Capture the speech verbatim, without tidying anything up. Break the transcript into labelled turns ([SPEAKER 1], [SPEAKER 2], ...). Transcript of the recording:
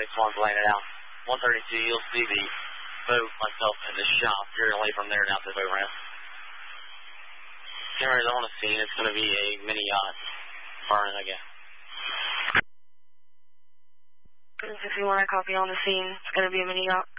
[SPEAKER 1] six one's laying it out. one thirty-two, you'll see the boat myself in the shop. You're away from there down to the boat ramp. Cameras on the scene. It's going to be a mini yacht burning again.
[SPEAKER 2] If you want a copy on the scene, it's going to be a mini yacht.